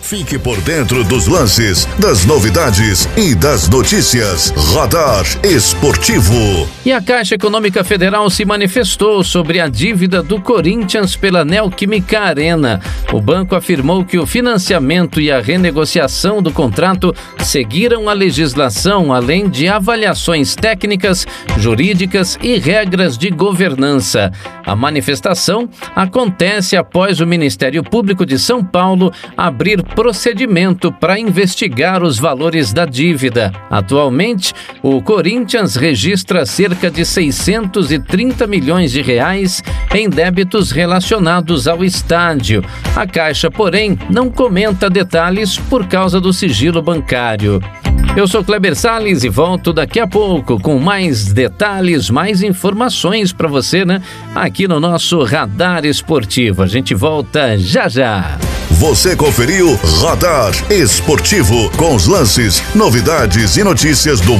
Fique por dentro dos lances, das novidades e das notícias. Radar Esportivo. E a Caixa Econômica Federal se manifestou sobre a dívida do Corinthians pela Neoquímica Arena. O banco afirmou que o financiamento e a renegociação do contrato seguiram a legislação, além de avaliações técnicas, jurídicas e regras de governança. A manifestação acontece após o Ministério Público de São Paulo abrir procedimento para investigar os valores da dívida. Atualmente, o Corinthians registra cerca de 630 milhões de reais em débitos relacionados ao estádio. A Caixa, porém, não comenta detalhes por causa do sigilo bancário. Eu sou Kleber Salles e volto daqui a pouco com mais detalhes, mais informações para você, né? Aqui no nosso Radar Esportivo. A gente volta já já. Você conferiu Radar Esportivo com os lances, novidades e notícias do